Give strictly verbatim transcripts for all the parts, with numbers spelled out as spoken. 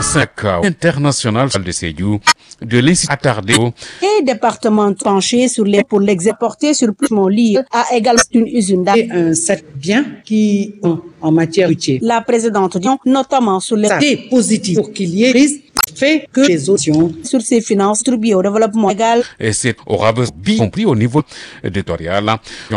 cinq international de Sédhiou, de l'institut attardé au et département penché sur les pour l'exporter sur mon lit a également une usine et un set bien qui en, en matière routière. La présidente dit notamment sur les côtés positifs pour qu'il y ait prise fait que les options sur ses finances contribuent au développement égal. Et c'est aura bien compris au niveau éditorial,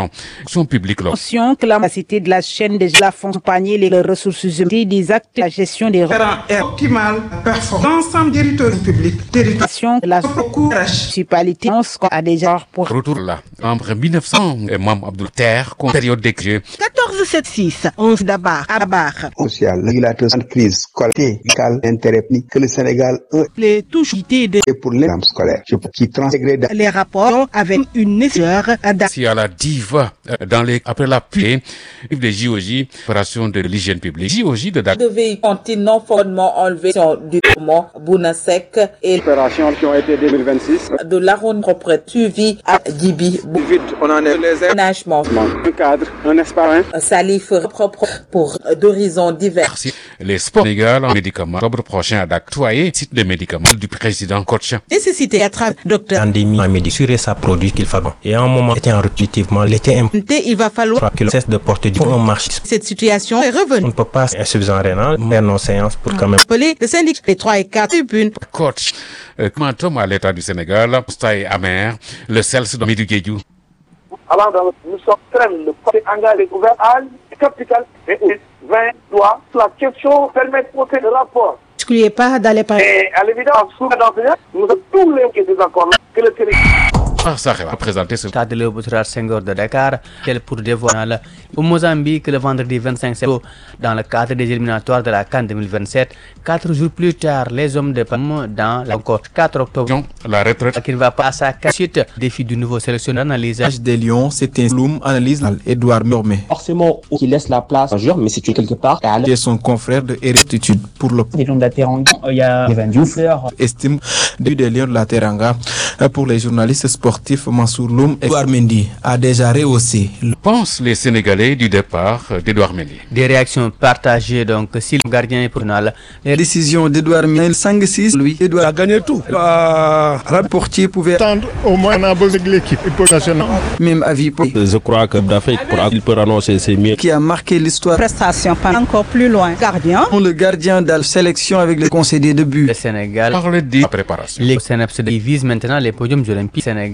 son public. Attention que la capacité de la chaîne de la font accompagner les ressources humaines des actes de la gestion des est optimale, performance l'ensemble des territoires publics, territoires de la municipalité a déjà pour retour là en mille neuf cents et Mam Abdoul Terre période d'écrit quatorze sept six onze d'Abar Abar social régulateur de crise qualité locale intérêt que le Sénégal les touches de pour l'examen scolaire qui transgrède les rapports avec une nécessaire si à la diva dans les après l'appui de J O J opération de l'hygiène publique J O J de de véhicules anti non fondement enlevé du comment Bounasek et opérations qui ont été deux mille vingt-six de l'arône propre suivi à Djibi vite on en est les aménagements un cadre un espace salif propre pour d'horizons divers les sports légaux en médicaments octobre prochain à d'actuer site de médicaments du président Coach nécessité à travers docteur pandémie a mesuré sa produit qu'il fabrique et à un moment était en relativement l'été il va falloir qu'il cesse de porter du un marché. Cette situation est revenue. On ne peut pas insuffisant rénal faire nos séances pour quand même appeler le syndicat les trois et quatre tribunes. Coach comment à l'état du Sénégal constat est amer le C E L S dans Médiguédiou. Alors nous sommes très le côté engagé ouvert à capital et vingt doigts la question permet de porter le rapport. N'excluez pas d'aller par et à l'évidence sous l'enseignant nous avons tous les qui sont d'accord que le territoire ça va présenter ce stade de Léopold Senghor de Dakar quel pour dévoiler au Mozambique le vendredi vingt-cinq septembre dans le cadre des éliminatoires de la CAN deux mille vingt-sept. Quatre jours plus tard les hommes de Palme dans la encore quatre octobre la retraite qui ne va pas à sa suite défi du nouveau sélectionneur analyse des Lions c'est un Loum analyse Edouard Murmé forcément qui laisse la place un joueur mais c'est quelque part et son confrère de Hérétitude pour le des Lions de la Teranga il y a Evan Diouf estime du des Lions de la Teranga pour les journalistes sportifs Mansour Loum et Edouard Mendy a déjà rehaussé. Pensent les Sénégalais du départ d'Edouard Mendy. Des réactions partagées donc si le gardien est pour nous. Les décisions d'Edouard Mendy cinq six lui Edouard a gagné tout. Le portier pouvait attendre au moins un peu de l'équipe nationale. Même avis pour je crois que d'Afrique pour il peut annoncer c'est mieux qui a marqué l'histoire prestation encore plus loin gardien le gardien de la sélection avec le concédé de but. Le Sénégal parle de préparation. Les Sénégal vise maintenant les podiums olympiques Sénégal